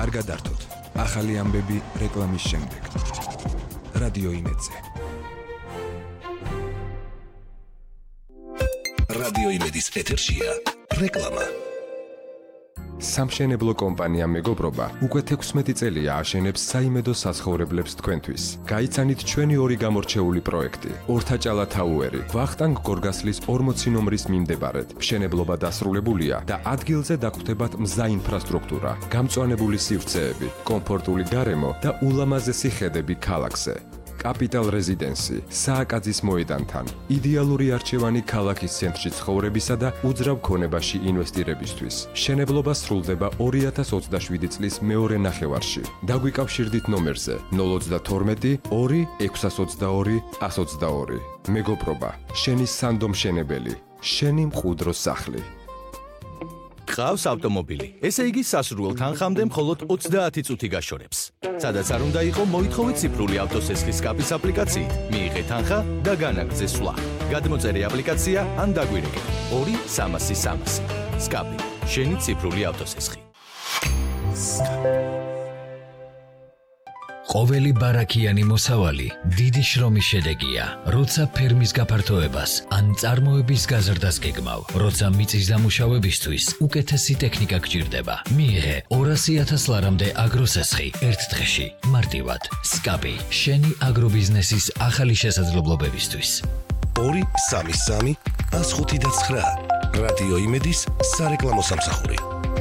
კარგად ართოთ. ახალი ამბები რეკლამის შემდეგ. რადიო იმედზე. რადიო იმედის ეთერშია რეკლამა. სამშენებლო კომპანია მეგობრობა უკვე 16 წელია აშენებს საიმედო საცხოვრებლებს თქვენთვის. გაიცანით ჩვენი ორი გამორჩეული პროექტი. ორთაჭალა თაუერი, ვახტანგ გორგასლის 40 ნომრის მიმდებარედ. მშენებლობა დასრულებულია და ადგილზე დაგვხვდებათ მზა ინფრასტრუქტურა, გამწვანებული სივრცეები, კომფორტული გარემო და ულამაზესი ხედები ქალაქზე. კაპიტალ რეზიდენსი, სააკაძის მოედანთან. იდეალური არჩევანი ქალაქის ცენტრში ცხოვრებისა და უძრავ ქონებაში ინვესტირებისთვის. მშენებლობა სრულდება 2027 წლის მეორე ნახევარში. დაგვიკავშირდით ნომერზე 032 2 622 122. მეგობრობა, შენი სანდო მშენებელი, შენი მყუდრო სახლი. ყავს ავტომობილი. ესე იგი სასურველ თანხამდე მხოლოდ 30 წუთი გაშორებს. სადაც არ უნდა იყო, მოითხოვეთ ციფრული ავტოსესხის სკაპის აპლიკაციით. მიიღეთ თანხა და განაგრძე სვლა. გადმოწერე აპლიკაცია ან დაგვირეკე 2-300-300. სკაპი, შენი ციფრული ავტოსესხი. ყოველი ბარაქიანი მოსავალი დიდი შრომის შედეგია. როცა ფერმის გაფართოებას ან წარმოების გაზრდას გეგმავ, როცა მიწის დამუშავებისთვის უკეთესი ტექნიკა გჭირდება. მიიღე 200,000 ლარამდე აგროსესხი ერთ დღეში. მარტივად. სკაპი, შენი აგრობიზნესის ახალი შესაძლებლობებისთვის. 233 159 რადიო იმედის სარეკლამო სამსახური.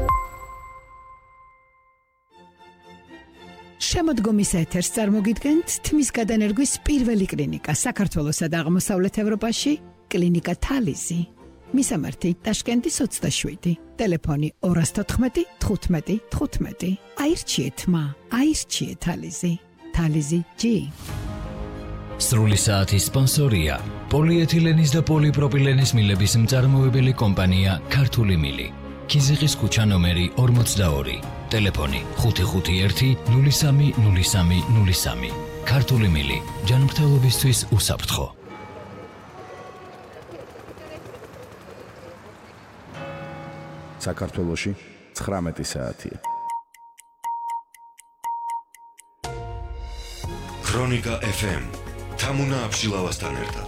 შემოდგომის ეთერს წარმოგიდგენთ თმის გადანერგვის პირველი კლინიკა საქართველოსა და აღმოსავლეთ ევროპაში, კლინიკა თალიზი. მისამართი ტაშკენტის 27, ტელეფონი 214 15 15. აირჩიეთ მა, აირჩიეთ თალიზი. თალიზი G. სრული საათის სპონსორია პოლიეთილენის და პოლიპროპილენის მილების მწარმოებელი კომპანია ქართული მილი. ქიზიყის ქუჩა ნომერი 42. ტელეფონი 551 03 03 03. ქართული მილი, ჯანმრთელობისთვის უსაფრთხო. საქართველოში 19 საათია. ქრონიკა FM. თამუნა აბშილავასთან ერთად.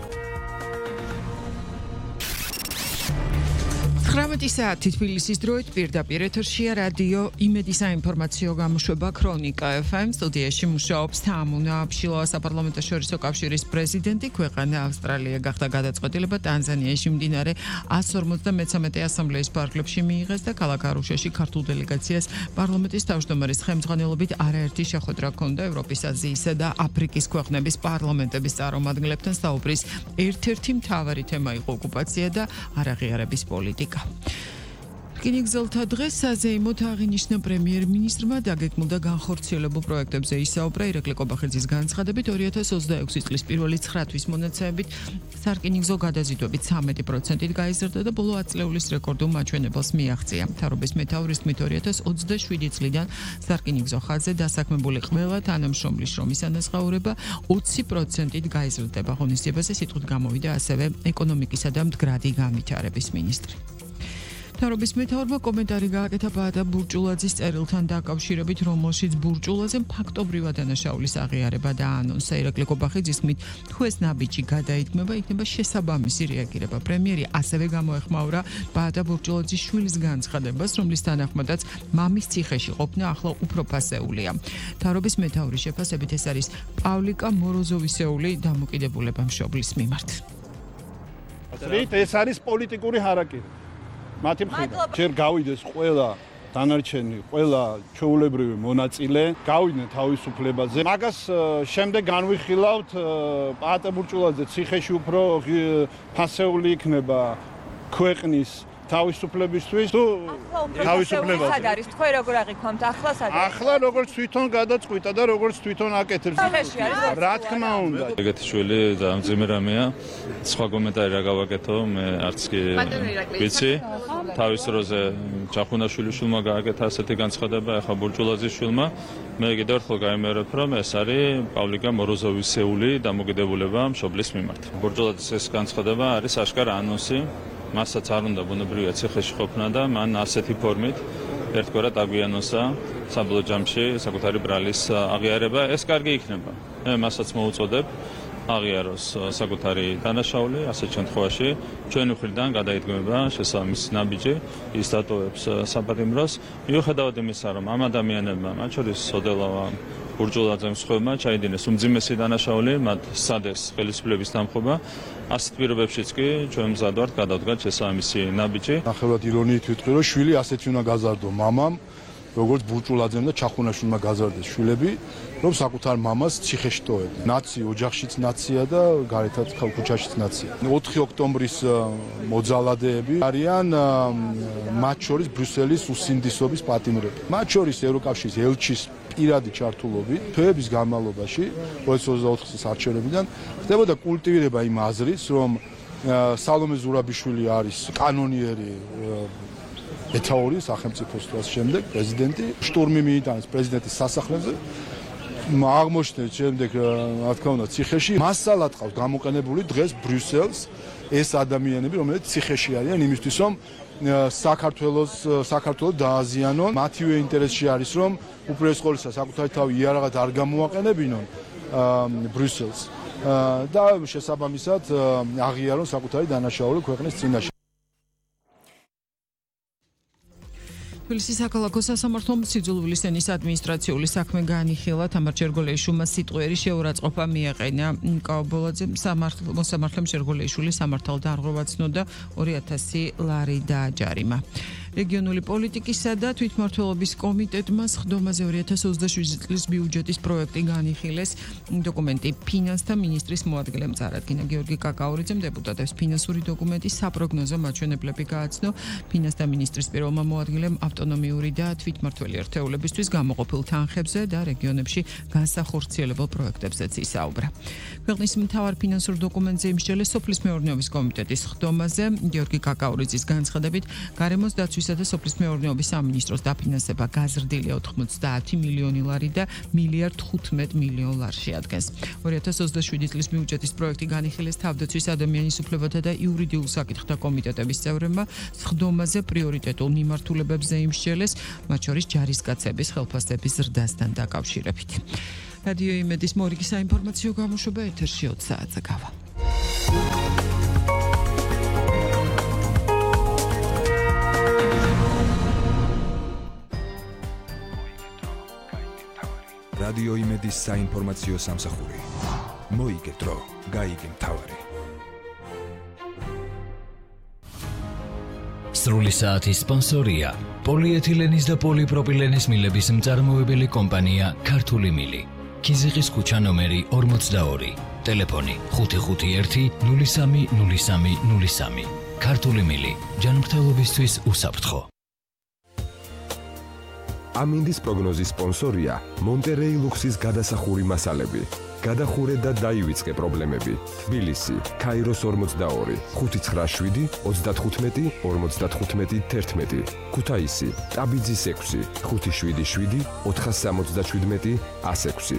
19 საათი თბილისის დროით პირდაპირ ეთერშია რადიო იმედის საინფორმაციო გამოშვება ქრონიკა FM. სტუდიაში მუშაობს თამუნა აბშილავა, საპარლამენტო შორისო კავშირის პრეზიდენტი. ქვეყანა ავსტრალია გახდა გადაწყვეტილება ტანზანიაში მიმდინარე 153 ასამბლეის ფარგლებში მიიღეს და ქალაქ არუშაში ქართულ დელეგაციას პარლამენტის თავმჯდომარის ხელმძღვანელობით არაერთი შეხვედრა ჰქონდა ევროპის, აზიისა და აფრიკის ქვეყნების პარლამენტების წარმომადგენლებთან. საუბრის ერთ-ერთი მთავარი თემა იყო ოკუპაცია და არაღიარების პოლიტიკა. რკინიგზელთა დღეს საზეიმოდ აღინიშნა პრემიერ-მინისტრმა დაგეგმილ და განხორციელებულ პროექტებზე ისაუბრა. ირაკლი კობახიძის განცხადებით 2026 წლის პირველი 9 თვის მონაცემებით სარკინიგზო გადაზიდვებით 13%-ით გაიზარდა და ბოლო 10 წლეულის რეკორდულ მაჩვენებელს მიაღწია. მთავრობის მეთაურის თქმით 2027 წლიდან სარკინიგზო ხაზზე დასაქმებული ყველა თანამშრომლის შრომის ანაზღაურება 20%-ით გაიზრდება. ღონისძიებაზე სიტყვით გამოვიდა ასევე ეკონომიკისა და მდგრადი განვითარების მინისტრი. მთავრობის მეთაურმა კომენტარი გააკეთა ბაატა ბურჭულაძის წერილთან დაკავშირებით, რომელშიც ბურჭულაძემ ფაქტობრივად დანაშაულის აღიარება დაანონსა. ირაკლი კობახიძის თქმით, თუ ეს ნაბიჯი გადაიქმნება, იქნება შესაბამისი რეაგირება. პრემიერი ასევე გამოეხმაურა ბაატა ბურჭულაძის შვილის განცხადებას, რომლის თანახმადაც მამის ციხეში ყოფნა ახლა უფრო ფასეულია. მთავრობის მეთაურის შეფასებით ეს არის პავლიკა მოროზოვისეული დამოკიდებულება მშობლის მიმართ. ეს არის პოლიტიკური ჰარაკირი. მათი მხრიდან ჯერ გავიდეს ყველა დანარჩენი, ყველა ჩვეულებრივი მონაწილე, გავიდნენ თავისუფლებაზე. მაგას შემდეგ განვიხილავთ ბაატა ბურჭულაძე ციხეში უფრო ფასეული იქნება ქვეყნის თავისუფლებისთვის თუ თავისუფლება სად არის? თქვენ როგორ აღიქვამთ ახლა სად არის? ახლა როგორც თვითონ გადაწყვიტა და როგორც თვითონ აკეთებს. რა თქმა უნდა. ეგეთი შვილი დამძიმე რამეა. სხვა კომენტარი რა გავაკეთო, მე არც კი ვიცი. თავის დროზე ჩახუნაშვილი შვილმა გააკეთა ასეთი განცხადება, ახლა ბურჭულაძის შვილმა. მე კიდევ ერთხელ გაიმეორებ, რომ ეს არის პავლიკა მოროზოვისეული დამოკიდებულება მშობლის მიმართ. ბურჭულაძის ეს განცხადება არის აშკარა ანონსი. მასაც არ უნდა ბუნებრივია ციხეში ყოფნა და მან ასეთი ფორმით ერთგვარად აგვიანოსა საბოლოო ჯამში საკუთარი ბრალის აღიარება. ეს კარგი იქნება. მე მასაც მოუწოდებ აღიაროს საკუთარი დანაშაული, ასეთ შემთხვევაში ჩვენი მხრიდან გადაიდგმება შესაბამისი ნაბიჯი, ის დატოვებს საპატიმროს. მიუხედავად იმისა, რომ ამ ადამიანებმა, მათ შორის სოდელავამ, ბურჯულაძემ სხვებმა ჩაიდინეს უმძიმესი დანაშაული, მათ სცადეს ხელისუფლების დამხობა. ასეთ პირობებშიც კი ჩვენ მზად ვართ გადავდგათ შესაბამისი ნაბიჯი. ნახევრად ირონიით ვიტყვი, რომ შვილი ასეთი უნდა გაზარდო მამამ, როგორც ბურჯულაძემ და ჩახუნაშვილმა გაზარდეს შვილები, რომ საკუთარ მამას ციხეში ტოვებდნენ. ნაცი ოჯახშიც ნაცია და გარეთაც ქუჩაშიც ნაცია. 4 ოქტომბრის მოძალადეები არიან მათ შორის ბრიუსელის უსინდისობის პატიმრები. მათ შორის ევროკავშირის ელჩის პირადი ჩართულობით თვეების განმავლობაში 2024 წლის არჩევნებიდან ხდებოდა კულტივირება იმ აზრის, რომ სალომე ზურაბიშვილი არის კანონიერი მეთაური სახელმწიფოს თვალს შემდეგ პრეზიდენტი, შტურმი მიიტანეს პრეზიდენტის სასახლეზე. აღმოჩნდა შემდეგ, რა თქმა უნდა, ციხეში მასალა ყავს გამოყენებული დღეს ბრიუსელს ეს ადამიანები, რომლებიც ციხეში არიან იმისთვის, რომ საქართველოს დააზიანონ. მათივე ინტერესში არის, რომ უპირველეს ყოვლისა საკუთარი თავი იარაღად არ გამოაყენებინონ ბრიუსელს და შესაბამისად აღიარონ საკუთარი დანაშაული ქვეყნის წინაშე. თბილისის საქალაქო სასამართლომ სიძულვილის ენის ადმინისტრაციული საქმე განიხილა. თამარ ჯერგოლეიშვილმა სიტყვიერი შეურაცხყოფა მიაყენა. კაობოლაძემ მოსამართლემ ჯერგოლეიშვილის სამართალ დარღვევა ცნო და 2000 ლარი დააჯარიმა. რეგიონული პოლიტიკისა და თვითმმართველობის კომიტეტმა სხდომაზე 2027 წლის ბიუჯეტის პროექტი განიხილეს. დოკუმენტი ფინანსთა მინისტრის მოადგილემ წარადგინა. გიორგი კაკაურიძემ დეპუტატებს ფინანსური დოკუმენტის საპროგნოზო მაჩვენებლები გააცნო. ფინანსთა მინისტრის პირველმა მოადგილემ ავტონომიური და თვითმმართველი ერთეულებისთვის გამოყოფილ თანხებზე და რეგიონებში განსახორციელებელ პროექტებზეც ისაუბრა. ქვეყნის მთავარ ფინანსურ დოკუმენტზე იმსჯელეს სოფლის მეურნეობის კომიტეტის სხდომაზე. გიორგი კაკაურიძის განცხადებით, გარემოს დაცვის და სოფლის მეურნეობის სამინისტროს დაფინანსება გაზრდილია 90 მილიონი ლარი და 1.15 მილიარდ ლარს შეადგენს. 2027 წლის ბიუჯეტის პროექტი განიხილეს თავდაცვის ადამიანის უფლებათა და იურიდიულ საკითხთა კომიტეტების წევრებმა. სხდომაზე პრიორიტეტულ მიმართულებებზე იმსჯელეს, მათ შორის ჯარისკაცების ხელფასების ზრდასთან დაკავშირებით. რადიო იმედის მორიგი საინფორმაციო გამოშვება ეთერში 20 საათზე გავა. რადიო იმედის საინფორმაციო სამსახური. მოიგე დრო, გაიგე მთავარი. სრული საათის სპონსორია პოლიეთილენის და პოლიპროპილენის მილების მწარმოებელი კომპანია ქართული მილი. ქიზიყის ქუჩა ნომერი 42, ტელეფონი 551 03 03 03. ქართული მილი, ჯანმრთელობისთვის უსაფრთხო. ამინდის პროგნოზის სპონსორია მონტერეი ლუქსის გადასახური მასალები. გადახურე და დაივიწყე პრობლემები. თბილისი, ქაიროს 42, 597 35 55 11. ქუთაისი, ტაბიძის 6, 577 477 106.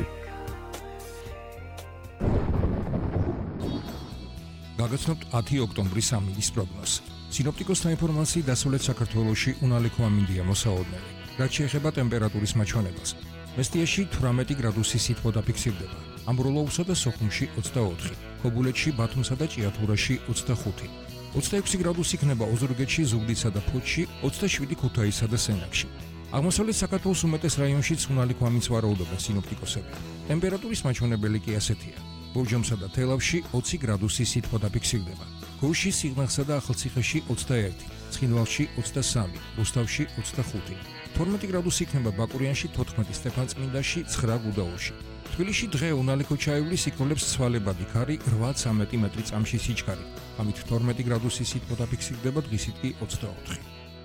გაგაცნობთ 10 ოქტომბრის ამინდის პროგნოზს. სინოპტიკოსთა ინფორმაციით დასავლეთ საქართველოში უნალექო ამინდია მოსაოდნელი. რაც შეეხება ტემპერატურის მაჩვენებას. მესტიაში 18 გრადუსი სითბო დაფიქსირდება. ამბროლოუსა და სოხუმში 24, ქობულეთში, ბათუმსა და ჭიათურაში 25. 26 გრადუსი იქნება ოზურგეთში, ზუგდიდსა და ფოთში, 27 ქუთაისსა და სენაკში. აღმოსავლეთ საქართველოს უმეტეს რაიონშიც უნალექო ამინდს ვარაუდობენ სინოპტიკოსები. ტემპერატურის მაჩვენებელი კი ასეთია. ბორჯომსა და თელავში 20 გრადუსი სითბო დაფიქსირდება. გოუში, სიღნაღსა და ახალციხეში 21, ცხინვალში 23, რუსთავში 25. 12 გრადუსი იქნება ბაკურიანში, 14 სტეფანწმინდაში, 9 გუდაურში. თბილისში დღე უნალექო ჩაივლის იქნოლებს ცვალებადი ქარი 8-13 მეტრი წამში სიჩქარე. ამით 12 გრადუსი სითბო დაფიქსირდება, დღისით კი 24.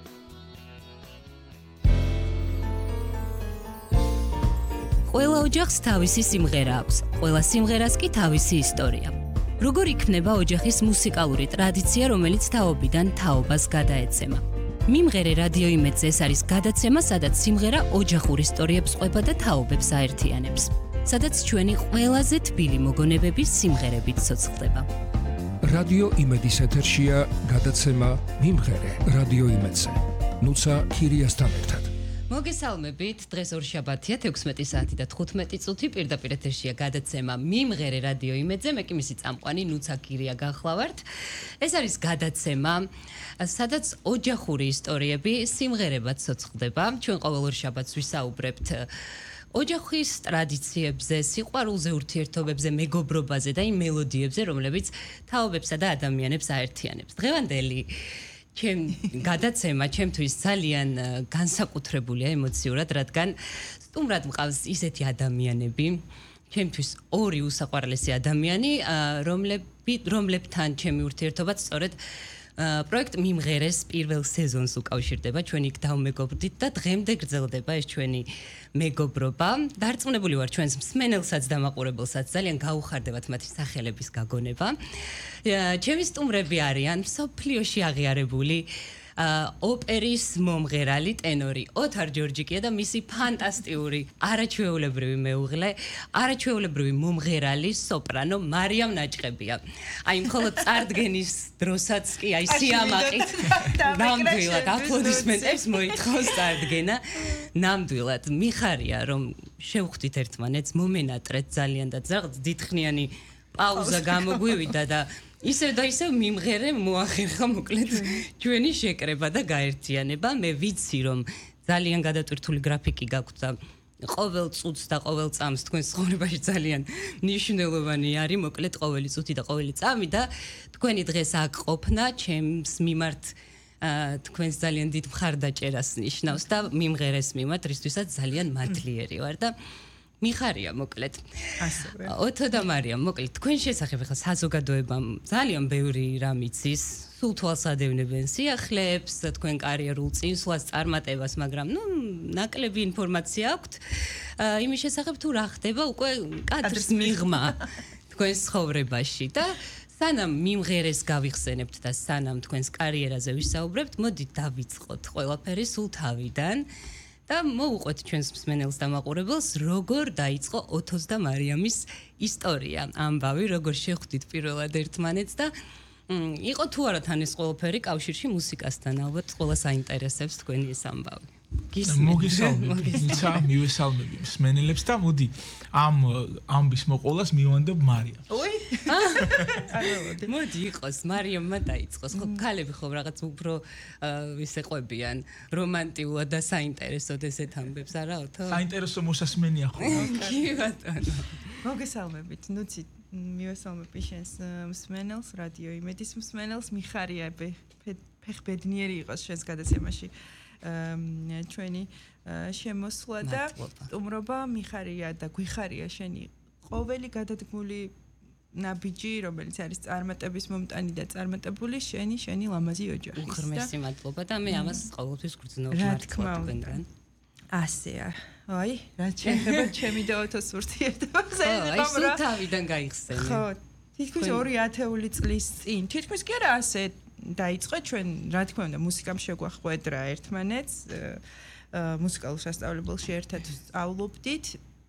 ყველა ოჯახს თავისი სიმღერა აქვს, ყველა სიმღერას კი თავისი ისტორია. როგორ იქნება ოჯახის მუსიკალური ტრადიცია, რომელიც თაობიდან თაობას გადაეცემა? მიმღერე რადიო იმედზე ეს არის გადაცემა, სადაც სიმღერა ოჯახურ ისტორიებს ყვება და თაობებს აერთიანებს. სადაც ჩვენი ყველაზე თბილი მოგონებების სიმღერებით ცოცხლდება. რადიო იმედის ეთერშია გადაცემა მიმღერე რადიო იმედზე. ნუცა ქირიასთან ერთად. მოგესალმებით, დღეს ორშაბათია 16 საათი და 15 წუთი პირდაპირ ეთერშია გადაცემა მიმღერე რადიო იმედზე, მე კი მისი წამყვანი ნუცა გირია გახლავართ. ეს არის გადაცემა, სადაც ოჯახური ისტორიები სიმღერებად ცოცხლდება. ჩვენ ყოველ ორშაბათს ვისაუბრებთ ოჯახის ტრადიციებზე, სიყვარულზე, ურთიერთობებზე, მეგობრობაზე და იმ მელოდიებზე, რომლებიც თაობებსა და ადამიანებს აერთიანებს. დღევანდელი ჩემ გადაცემა ჩემთვის ძალიან განსაკუთრებულია ემოციურად, რადგან სტუმრად მყავს ისეთი ადამიანები, ჩემთვის ორი უსაყვარლესი ადამიანი, რომლებთან ჩემი ურთიერთობაც სწორედ პროექტ მიმღერეს პირველ სეზონს უკავშირდება, ჩვენ იქ დავმეგობრდით და დღემდე გრძელდება ეს ჩვენი მეგობრობა. დარწმუნებული ვარ ჩვენს მსმენელსაც და მაყურებელსაც ძალიან გაუხარდებათ მათი სახელების გაგონება. ჩემი სტუმრები არიან მსოფლიოში აღიარებული ოპერის მომღერალი ტენორი ოთარ ჯორჯიკია და მისი ფანტასტიკური არაჩვეულებრივი მეუღლე, არაჩვეულებრივი მომღერალი სოპრანო მარიამ ნაჭყებია. აი მხოლოდ წარდგენის დროსაც კი აი სიამაყით ნამდვილად აპლოდისმენტებს მოითხოვს წარდგენა. ნამდვილად მიხარია რომ შევხვდით ერთმანეთს, მომენატრეთ ძალიან და რაღაც დიდხნიანი პაუზა გამოგვივიდა და ისევ და ისევ მიმღერე მოახერხა მოკლედ ჩვენი შეკრება და გაერთიანება. მე ვიცი რომ ძალიან გადატვირთული გრაფიკი გაქვთ და ყოველ წუთს და ყოველ წამს თქვენს ცხოვრებაში ძალიან მნიშვნელოვანი არის მოკლედ ყოველი წუთი და ყოველი წამი და თქვენი დღეს აქ ყოფნა ჩემს მიმართ თქვენს ძალიან დიდ მხარდაჭერას ნიშნავს და მიმღერეს მიმართ, რისთვისაც ძალიან მადლიერი ვარ და მიხარია მოკლედ. ასევე. ოთო და მარიამ, მოკლედ თქვენ შესახებ ახლა საზოგადოებამ ძალიან ბევრი რამ იცის, სულ თვალსადევნებენ სიახლეებს, თქვენ კარიერულ წინსვლას, წარმატებას, მაგრამ ნაკლები ინფორმაცია აქვთ იმის შესახებ თუ რა ხდება უკვე კადრის მიღმა თქვენს ცხოვრებაში და სანამ მიმღერეს გავიხსენებთ და სანამ თქვენს კარიერაზე ვისაუბრებთ, მოდით დავიწყოთ ყველაფერი სულ თავიდან. და მოვუყვეთ ჩვენს მსმენელს და მაყურებელს, როგორ დაიწყო ოთოს და მარიამის ისტორია. ამბავი, როგორ შეხვდით პირველად ერთმანეთს და იყო თუ არა თან ეს ყველაფერი კავშირში მუსიკასთან, ალბათ ყველას აინტერესებს თქვენი ეს ამბავი. მოგესალმებით, ниცა, მივესალმები მსმენელებს და მოდი ამ ამბის მოყოლას მივანდებ მარიამს. ოი? მოდი იყოს, მარიამმა დაიწყოს. ხო, ქალები ხო რაღაც უფრო ისეყვებიან, რომანტიულად და საინტერესოდ ესეთ ამბებს, არა ოთო? საინტერესო მოსასმენია ხო? კი ბატონო. მოგესალმებით, ნუცი, მივესალმები შენს მსმენელს, რადიო იმედის მსმენელს, მიხარია ფეხბედნიერი იყოს შენს გადაცემაში. ჩვენი შემოსვლა და სტუმრობა მიხარია და გვიხარია შენი ყოველი გადადგმული ნაბიჯი, რომელიც არის წარმატების მომტანი და წარმატებული შენი ლამაზი ოჯახის. უღრმესი მადლობა და მე ამას ყოველთვის გრძნობ მართლა თქვენგან. ასეა. აი, რაც შეიძლება ჩემი და ოთოს ურთიერთობაზე აი, სულ თავიდან გაიხსენე. ხო, თითქმის 2 ათეული წლის წინ. თითქმის კი არა ასე დაიწყო ჩვენ, რა თქმა უნდა, მუსიკამ შეგვახვედრა ერთმანეთს. მუსიკალურ სასწავლებელში ერთად სწავლობდით.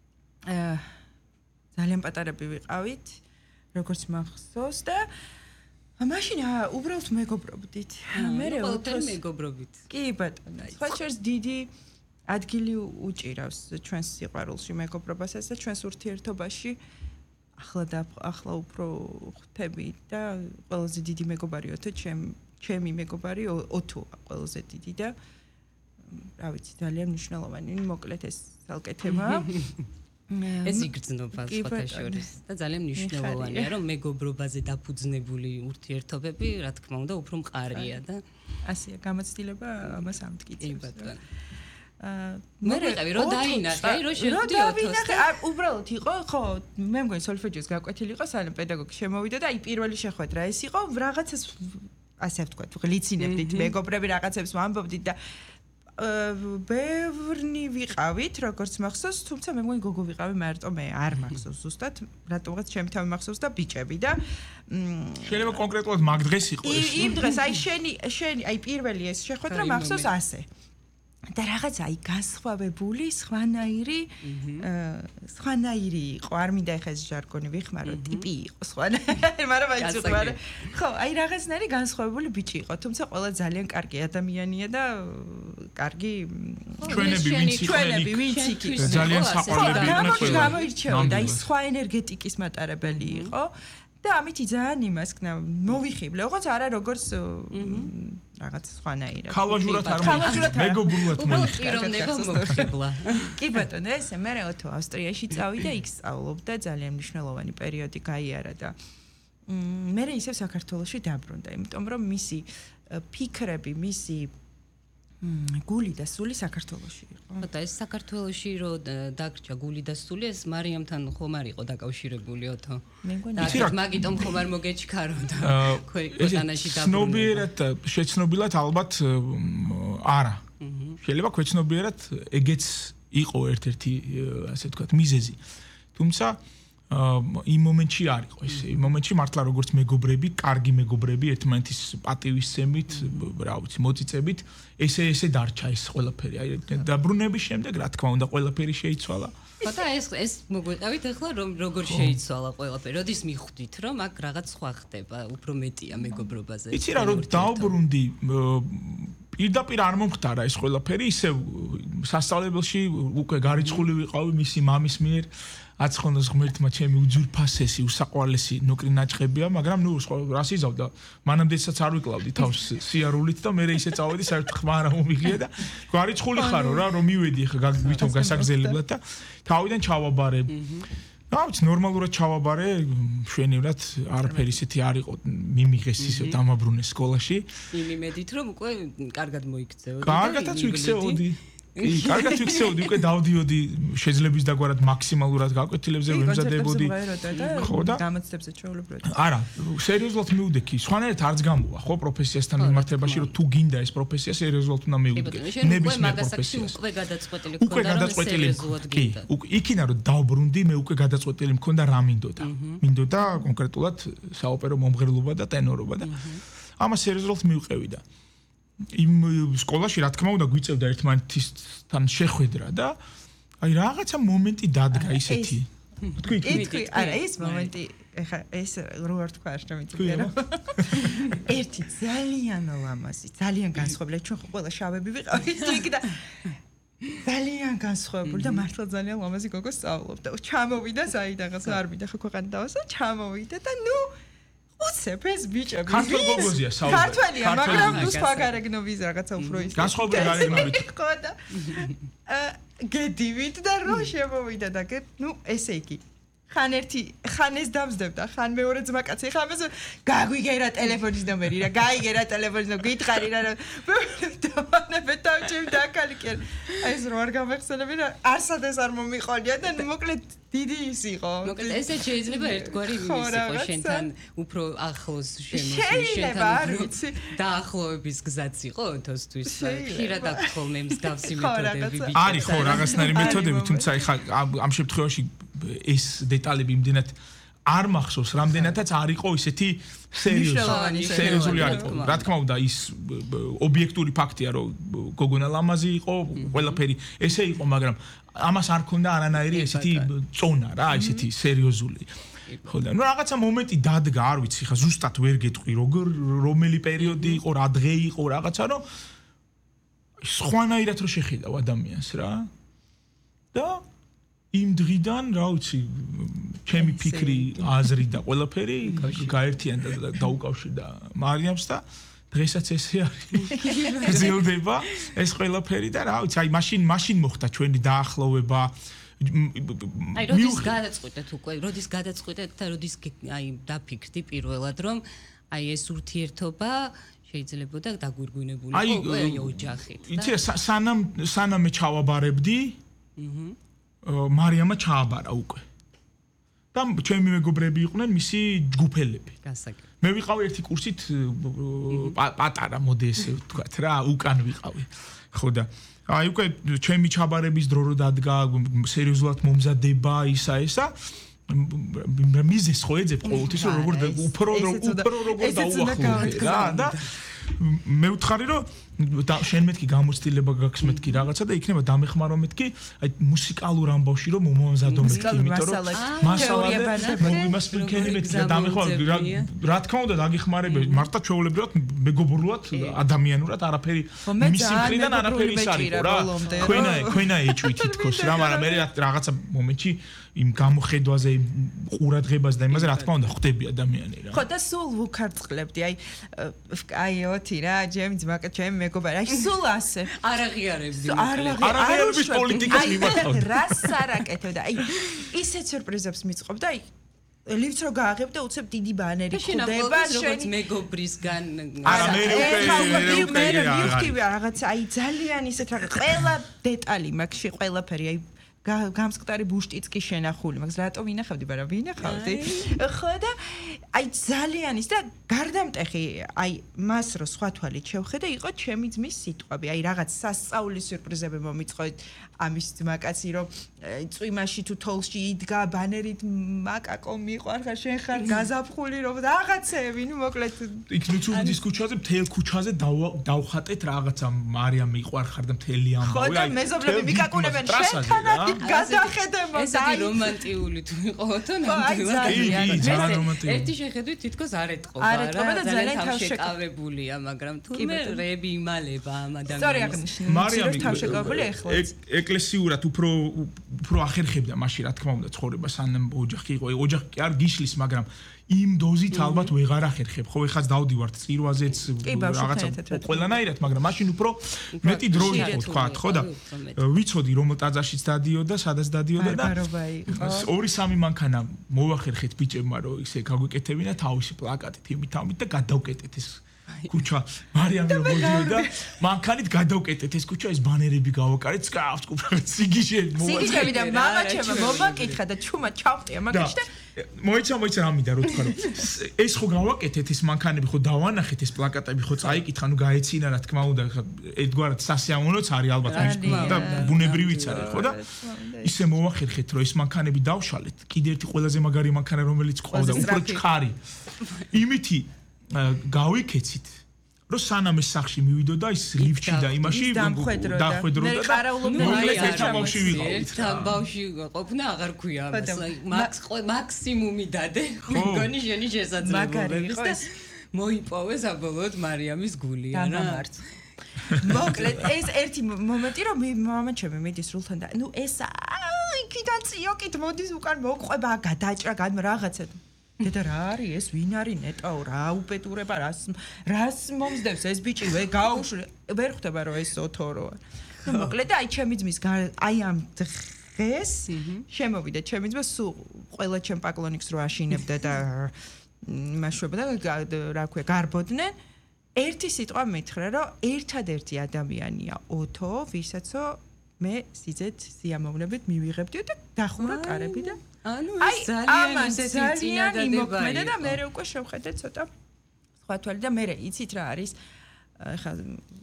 ძალიან პატარები ვიყავით, როგორც მახსოვს და მაშინ უბრალოდ მეგობრობდით. მე ყოველთვის მეგობრობით. კი ბატონო. სხვა შეს დიდი ადგილი უჭირავს ჩვენს სიყვარულში მეგობრობასაც და ჩვენს ურთიერთობაში. ახლა უფრო ხვდები და ყველაზე დიდი მეგობარი ოთო ჩემი მეგობარი ოთო ყველაზე დიდი და რა ვიცი ძალიან მნიშვნელოვანი მოკლედ ეს საკეთება ეს იგრძნობა სხვათა შორის და ძალიან მნიშვნელოვანია რომ მეგობრობაზე დაფუძნებული ურთიერთობები რა თქმა უნდა უფრო მყარია და ასეა გამოცდილება ამას ამტკიცებს მე ვიყავი რომ დაინახე რომ შეხვდი ოთოს და უბრალოდ იყო ხო მე მგონი სოლფეჯოს გაკვეთილი იყო სანამ პედაგოგი შემოვიდა და აი პირველი შეხვედრა ეს იყო რაღაცას ასე ვთქვათ გლიცინებდით მეგობრები რაღაცებს ვამბობდით და ბევრი ვიყავით როგორც მახსოვს თუმცა მე მგონი გოგო ვიყავი მარტო მე არ მახსოვს ზუსტად რატომღაც ჩემი თავი მახსოვს და ბიჭები და შეიძლება კონკრეტულად მაგ დღეს იყო ეს იმ დღეს აი შენი აი პირველი ეს შეხვედრა მახსოვს ასე და რაღაც აი განსხვავებული სხვანაირი იყო არ მინდა ეხა ეს ჟარგონი ვიხმარო ტიპი იყო სხვანაირი მაგრამ აი ზოგადად ხო აი რაღაცნაირი განსხვავებული ბიჭი იყო თუმცა ყველა ძალიან კარგი ადამიანია და კარგი ჩვენები ვინც იქ ძალიან საყვარლები იყვნენ გამოირჩეოდა ის სხვა ენერგეტიკის მატარებელი იყო და ამით ძალიან იმას ქნა მოვიხიბლე როგორც არა როგორც რაღაც სხვანაირად ქალვაჟურად არ მეგობრულად მოიხიბლა მოხიბლა კი ბატონო ესე მე როთო ავსტრიაში წავიდა იქ სწავლობდა ძალიან მნიშვნელოვანი პერიოდი გაიარა და მე ისევ საქართველოში დაბრუნდა იმიტომ რომ მისი ფიქრები მისი გული და სული საქართველოში იყო და ეს საქართველოში რო დაგრჩა გული და სული ეს მარიამთან ხომ არ იყო დაკავშირებული ოთო და მაგიტომ ხომ არ მოგეჩქარო და ქვეყანაში დაბრუნდა ცნობიერად შეცნობილად ალბათ არა შეიძლება ქვეცნობიერად ეგეც იყო ერთ-ერთი ასე ვთქვათ მიზეზი თუმცა იმ მომენტში არ იყო ეს იმ მომენტში მართლა როგორც მეგობრები, კარგი მეგობრები ერთმანეთის პატივისცემით, რა ვიცი, მოწიწებით, ესე დარჩა ეს ყველაფერი. აი დაბრუნების შემდეგ, რა თქმა უნდა, ყველაფერი შეიცვალა. და ეს მოგვიყავით ახლა როგორ შეიცვალა ყველაფერი. როდის მიხვდით, რომ აქ რაღაც სხვა ხდება, უფრო მეტია მეგობრობაზე. იცი რა, რომ დავბრუნდი პირდაპირ არ მომხდარა ეს ყველაფერი, ისევ სასწავლებელში უკვე გარიცხული ვიყავი მისი მამის მიერ. აცხონოს ღმერთმა ჩემი უძურფასესი, უსაყვარლესი ნუკრი ნაჭყებია, მაგრამ ნუ რას იზავდა, მანამდესაც არ ვიკლავდი თავს სიარულით და მე ისე წავედი საერთოდ ხმა არ მომიგია და გარიცხული ხარო რა, რომ მივედი ხა ვითომ გასაგზელებლად და თავიდან ჩავაბარე. რა ვიცი, ნორმალურად ჩავაბარე, მშვენივრად არაფერი ისეთი არ იყო მიმიღეს ისე დამაბრუნეს სკოლაში. იმედით რომ უკვე კარგად მოიქცეოდი. კარგადაც ვიქცეოდი. კი, კარგად ვიქცეოდი, უკვე დავდიოდი შეძლების დაგვარად მაქსიმალურად გაკვეთილებზე ვემზადებოდი. ხო და გამოცდებზე ჩაოლებროდი. არა, სერიოზულად მივდექი. სხვანაირად არც გამოვა, ხო, პროფესიასთან მიმართებაში, რომ თუ გინდა ეს პროფესია, სერიოზულად უნდა მივდგე. ნებისმიერ პროფესიას. უკვე გადაწყვეტილი მქონდა, რომ სერიოზულად გინდა. იქინა რომ დავბრუნდი, მე უკვე გადაწყვეტილი მქონდა რა მინდოდა. მინდოდა კონკრეტულად საოპერო მომღერლობა და ტენორობა და ამას სერიოზულად მივყევი და იმ სკოლაში რა თქმა უნდა გვიწევდა ერთმანეთთან შეხვედრა და აი რაღაცა მომენტი დადგა ისეთი. თქვი, არა ეს მომენტი, ეხა ეს რო არ თქვა არ შემიძლია რა. ერთი ძალიან ლამაზი, ძალიან განსხვავებული, ჩვენ ხო ყველა შავები ვიყავით იქ და ძალიან განსხვავებული და მართლა ძალიან ლამაზი გოგო სწავლობდა. ჩამოვიდა საიდანაც არ მინდა ხო ქვეყანა დავასვა, ჩამოვიდა და ნუ უცებ ეს ბიჭები ქართულ გოგოზია საუბარი ქართველია მაგრამ ნუ სხვა გარეგნობის რაღაცა უფრო ის განსხვავებული გარეგნობით ხო და გედივით და რო შემოვიდა და ნუ ესე იგი ხან ეს დამსდებდა ხან მეორე ძმაკაცი ხან ეს გაგვიგერა ტელეფონის ნომერი რა გაიგერა ტელეფონის ნომერი გითხარი რა დავანებე თავჭიმ დაკალი კი აი ეს რო არ გამეხსენები რა არსად ეს არ მომიყოლია და მოკლედ დიდი ის იყო. მოკლედ ესე შეიძლება ერთგვარი ის იყო შენთან უფრო ახლოს შეიძლება არ ვიცი დაახლოების გზაც იყო თოსთვის ხშირად აქვს ხოლმე მსგავსი მეთოდები. არის ხო რაღაცნაირი მეთოდები, თუმცა ეხა ამ შემთხვევაში ეს დეტალები იმდენად არ მახსოვს, რამდენადაც არ იყო ისეთი სერიოზული არ იყო. რა თქმა უნდა ის ობიექტური ფაქტია, რომ გოგონა ლამაზი იყო, ყველაფერი ესე იყო, მაგრამ ამას არ ქონდა არანაირი ესეთი წონა რა, ესეთი სერიოზული. ხო და ნუ რაღაცა მომენტი დადგა, არ ვიცი, ხა ზუსტად ვერ გეტყვი, რომელი პერიოდი იყო, რა დღე იყო, რაღაცა რომ სხვანაირად რო შეხედავ ადამიანს რა. და იმ დღიდან, რა ვიცი, ჩემი ფიქრი, აზრი და ყველაფერი გაერთიანდა და დაუკავშირდა მარიამს და დღესაც ესე არის. გრძელდება ეს ყველაფერი და რა ვიცი, აი მაშინ მოხდა ჩვენი დაახლოვება. აი როდის გადაწყვეტეთ უკვე, როდის გადაწყვეტეთ და როდის აი დაფიქრდი პირველად რომ აი ეს ურთიერთობა შეიძლება და დაგვირგვინებული იყო აი ოჯახით. იცი სანამ მე ჩავაბარებდი, მარიამა ჩააბარა უკვე. და ჩემი მეგობრები იყვნენ მისი ჯგუფელები. გასაგები. მე ვიყავი ერთი კურსით პატარა მოდი ესე ვთქვათ რა, უკან ვიყავი. ხო და აი უკვე ჩემი ჩაბარების დრო რო დადგა, სერიოზულად მომზადება ისა ესა მიზეს ხო ეძებ ყოველთვის როგორ უფრო როგორ დაუახლოვდე რა და მე ვთხარი რომ შენ მეთქი გამოცდილება გაქვს მეთქი რაღაცა და იქნება დამეხმარო მეთქი აი მუსიკალურ ამბავში რომ მომამზადო მეთქი იმიტომ რომ მასალა იმას ფიქენი მეთქი და დამეხმარო რა თქმა უნდა დაგეხმარებები მარტო ჩვეულებრივად მეგობრულად ადამიანურად არაფერი მისი მხრიდან არაფერი ის არის რა ქვენა ეჭვით თქოს რა მაგრამ მე რაღაცა მომენტში იმ გამოხედვაზე ყურადღებას და იმაზე რა თქმა უნდა ხვდები ადამიანი რა ხო და სულ ვუქარწყლებდი აი ოთი რა ჩემი ძმაკა ჩემი მეგობარი აი სულ ასე არ აღიარებდი არაღიარების პოლიტიკას მიმართავ რას არაკეთებ და აი ისეთ სიურპრიზებს მიწყობ და აი ლიფტს რო გააღებ და უცებ დიდი ბანერი ხდება შენ მეგობრისგან არა მე მივხვდი რაღაცა აი ძალიან ისეთ რაღაც ყველა დეტალი მაგში ყველაფერი აი გამსკტარი ბუშტიც კი შენახული მაგას რატომ ვინახავდი მაგრამ ვინახავდი ხო და აი ძალიან ის და გარდამტეხი აი მას რო სხვა თვალით შევხედე იყო ჩემი ძმის სიტყვები აი რაღაც სასწაულის სიურპრიზები მომიწყოთ ამის ძმაკაცი რომ წვიმაში თუ თოლში იდგა ბანერით მაკაკო მიყვარხარ შენ ხარ გაზაფხული რომ რაღაცები ნუ მოკლედ იქ ნუცუდის ქუჩაზე მთელ ქუჩაზე დავხატეთ რაღაცა მარიამ მიყვარხარ და მთელი ამბავი ხო და მეზობლები მიკაკუნებენ შენთანაც გადახედებო და აი რომანტიული თუ იყოთო ნამდვილად ერთი შეხედვით თითქოს არ ეტყობა და ძალიან თავშეკავებულია მაგრამ თურმე რები იმალება ამ ადამიანს მარიამი თავშეკავებული ეხლა ეკლესიურად უფრო ახერხებდა მაშინ რა თქმა უნდა ცხოვრება სანამ ოჯახი იყო ოჯახი კი არ გიშლის მაგრამ იმ დოზით ალბათ ვეღარ ახერხებ ხო ეხაც დავდივართ წირვაზეც რაღაცა ყველანაირად მაგრამ მაშინ უფრო მეტი დრო იყო თქვა ხო და ვიცოდი რომელ ტაძარშიც დადიოდა სადაც დადიოდა და 2-3 მანქანა მოვახერხეთ ბიჭებმა რომ ისე გაგვეკეთებინა თავისი პლაკატით იმით ამით და გადავკეტეთ ეს ქუჩა მარიამი რომ მოდიოდა მანქანით გადავკეტეთ ეს ქუჩა ეს ბანერები გავაკარეთ სკაფს კუპრად სიგიჟები და მამა ჩემო მომაკითხა და ჩუმა ჩავხტია მაგაში და მოიცა რა მინდა რო თქვა რომ ეს ხო გავაკეთეთ ეს მანქანები ხო დავანახეთ ეს პლაკატები ხო წაიკითხა ნუ გაეცინა რა თქმა უნდა ერთგვარად სასიამოვნოც არის ალბათ და ბუნებრივიც არის ხო და ისე მოვახერხეთ რომ ეს მანქანები დავშალეთ კიდე ერთი ყველაზე მაგარი მანქანა რომელიც ყავდა უფრო ჩხარი იმითი გავიქეცით რომ სანამ ეს სახში მივიდოდა ის ლიფტში და იმაში დახვედროდა და მოკლედ ერთ ბავში ვიყავით და ბავში ყოფნა აღარ ქვია მაქსიმუმი დადე მგონი შენი შესაძლებლობების და მოიპოვე საბოლოოდ მარიამის გული არა მოკლედ ეს ერთი მომენტი რომ მამა ჩემი მიდის სრულთან და ნუ ეს იქიდან ციოკით მოდის უკან მოყვება გადაჭრა რაღაცა და რა არის ეს ვინ არის ნეტაო რა უპეტურება რას მომსდევს ეს ბიჭი ვერ ხვდება რომ ეს ოთოროა ნუ მოკლედ აი ჩემი ძმის აი ამ დღეს შემოვიდა ჩემი ძმა სულ ყველა ჩემ პაკლონიკს რო აშინებდა და იმაშვება და რა ქვია გარბოდნენ ერთი სიტყვა მითხრა რომ ერთადერთი ადამიანია ოთო ვისაც მე სიძეთ სიამოვნებით მივიღებდი და დახურა კარები და ანუ ეს ძალიან ისეთი წინადადებაა და მე უკვე შევხედე ცოტა სხვა თვალი და მე იცით რა არის ხა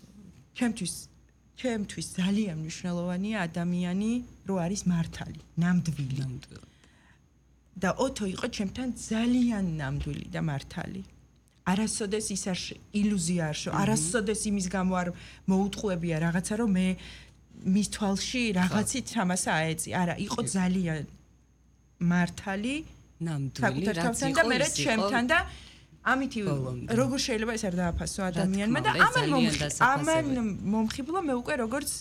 ჩემთვის ძალიან მნიშვნელოვანია ადამიანი რო არის მართალი ნამდვილი და ოთო იყო ჩემთან ძალიან ნამდვილი და მართალი არასოდეს ის არ ილუზია არ არასოდეს იმის გამო არ მოუტყუებია რაღაცა რომ მე მის თვალში რაღაცით ამასა აეწი არა იყო ძალიან მართალი ნამდვილი რაც იყო და მე ჩემთან და ამითი როგორ შეიძლება ეს არ დააფასო ადამიანმა და ამან მომხიბლა მე უკვე როგორც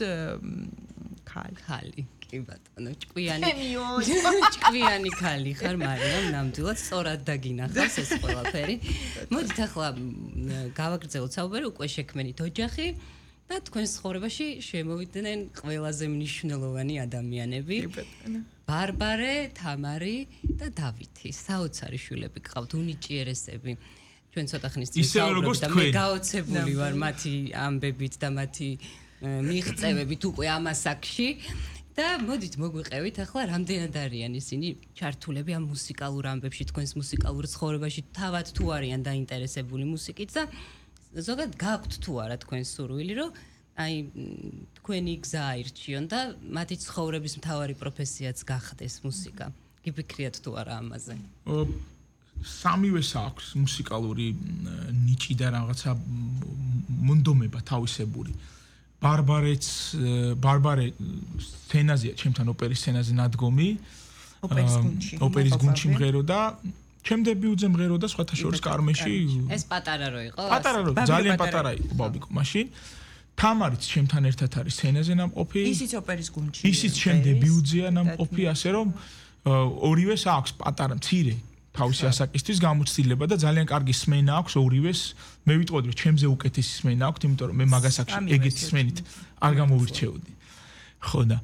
ხალი კი ბატონო ჭკვიანი ხალი ხარ მარიამ ნამდვილად სწორად დაგინახავს ეს ყველაფერი მოდით ახლა გავაგრძელოთ საუბარი უკვე შექმენით ოჯახი და თქვენს ცხოვრებაში შემოვიდნენ ყველაზე მნიშვნელოვანი ადამიანები ბარბარე, თამარი და დავითი. საოცარი შვილები გყავთ, უნიჭიერესები. ჩვენ ცოტა ხნის წინ საუბრობთ და მე გაოცებული ვარ მათი ამბებით და მათი მიღწევებით უკვე ამასაკში. და მოდით მოგვიყევით ახლა რამდენად არიან ისინი ჩართულები ამ მუსიკალურ ამბებში, თქვენს მუსიკალურ ცხოვრებაში, თავად თუ არიან დაინტერესებული მუსიკით და ზოგადად გაქვთ თუ არა თქვენს სურვილი, რომ აი თქვენი გზა აირჩიონ და მათი ცხოვრების მთავარი პროფესიაც გახდეს მუსიკა. გიფიქრიათ თუ არა ამაზე? სამივეს აქვს მუსიკალური ნიჭი და რაღაცა მონდომება თავისებური. ბარბარე სცენაზეა, ჩემთან ოპერის სცენაზე ნადგომი. ოპერის გუნდში მღეროდა. ჩემ დებიუტზე მღეროდა სხვათა შორის კარმეში. ეს პატარა რო იყო? პატარა რო, ძალიან პატარა იყო ბაბიკო მაშინ. თამარიც ჩემთან ერთად არის სცენაზე ნამყოფი. ისიც ოპერის გუნდში. ისიც ჩემ დებიუტზეა ნამყოფი, ასე რომ ორივეს აქვს პატარა მცირე თავისი ასაკისთვის გამოცდილება და ძალიან კარგი სმენა აქვს ორივეს. მე ვიტყოდი რომ ჩემზე უკეთესი სმენა აქვს, იმიტომ რომ მე მაგას აქში ეგეთი სმენით არ გამოვირჩეოდი. ხო და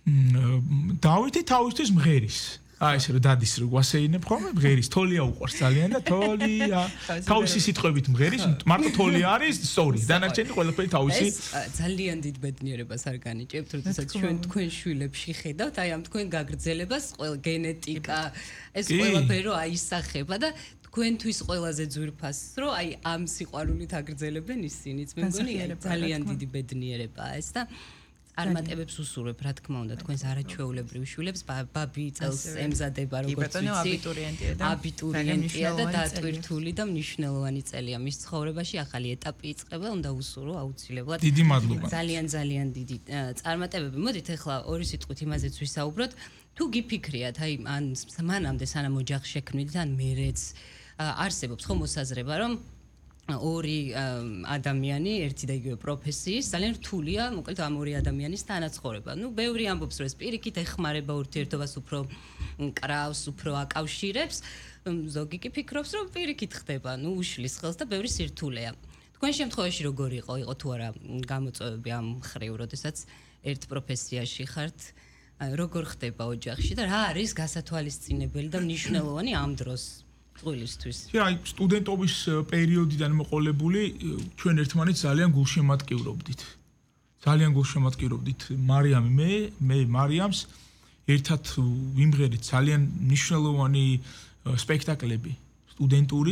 დავითი თავისთვის მღერის. აი ესე რომ დადის რო გვასეინებ ხოლმე მღერის თოლია უყვარს ძალიან და თოლია თავისი სიტყვებით მღერის მარტო თოლია არის სწორი დანარჩენი ყველაფერი თავისი ძალიან დიდ ბედნიერებას არ განიჭებთ როდესაც ჩვენ თქვენ შვილებში ხედავთ აი ამ თქვენ გაგრძელებას გენეტიკა ეს ყველაფერი რო აისახება და თქვენთვის ყველაზე ძვირფასს რო აი ამ სიყვარულით აგრძელებენ ისინიც მე მგონი ძალიან დიდი ბედნიერებაა ეს და არმატებებს უსურვებ, რა თქმა უნდა, თქვენს არაჩვეულებრივ შვილებს, ბაბი წელს ემზადება, როგორც ვიცი, აბიტურიენტია და დატვირთული და მნიშვნელოვანი წელია მის ცხოვრებაში, ახალი ეტაპი იწყება, უნდა უსურვო აუცილებლად. დიდი მადლობა. ძალიან დიდი წარმატებები. მოდით ახლა ორი სიტყვით იმაზეც ვისაუბროთ. თუ გიფიქრიათ, აი, ან მანამდე სანამ ოჯახს შექმნით, ან მერეც არსებობს ხო მოსაზრება, რომ ორი ადამიანი, ერთი და იგივე პროფესიის, ძალიან რთულია, მოკლედ ამ ორი ადამიანის თანაცხოვრება. ნუ ბევრი ამბობს, რომ ეს პირიქით ეხმარება ურთიერთობას უფრო კრავს, უფრო აკავშირებს. ზოგი კი ფიქრობს, რომ პირიქით ხდება, ნუ უშლის ხელს და ბევრი სირთულეა. თქვენ შემთხვევაში როგორ იყო თუ არა გამოწვევები ამ ხრივ, როდესაც ერთ პროფესიაში ხართ, როგორ ხდება ოჯახში და რა არის გასათვალისწინებელი და მნიშვნელოვანი ამ დროს? ყველისთვის. აი, სტუდენტობის პერიოდიდან მოყოლებული ჩვენ ერთმანეთს ძალიან გულშემატკივრობდით. ძალიან გულშემატკივრობდით მარიამი, მე მარიამს ერთად ვიმღერით ძალიან მნიშვნელოვანი სპექტაკლები, სტუდენტური.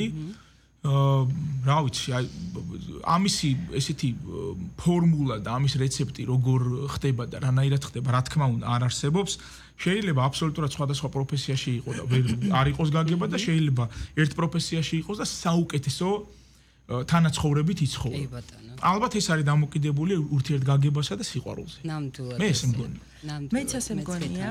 რა ვიცი, აი ამისი ესეთი ფორმულა და ამის რეცეპტი როგორ ხდება და რანაირად ხდება, რა თქმა უნდა, არ არსებობს. შეიძლება აბსოლუტურად სხვადასხვა პროფესიაში იყოს და არ იყოს გაგება და შეიძლება ერთ პროფესიაში იყოს და საუკეთესო თანაცხოვრებით იცხოვრება. ალბათ ეს არის დამოკიდებული ურთიერთგაგებასა და სიყვარულზე. ნამდვილად. მე ესე მგონი. მეც ასე მგონია.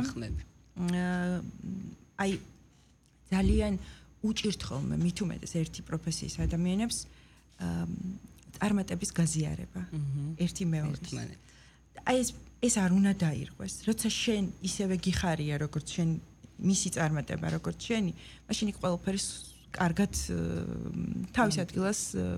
აი ძალიან უჭირთ ხოლმე მით უმეტეს ერთი პროფესიის ადამიანებს წარმატების გაზიარება. ერთი მეორის. აი ეს არ უნდა დაირღვეს. როცა შენ ისევე გიხარია, როგორც შენ მისი წარმატება, როგორც შენი, მაშინ იქ ყველაფერი კარგად თავის ადგილას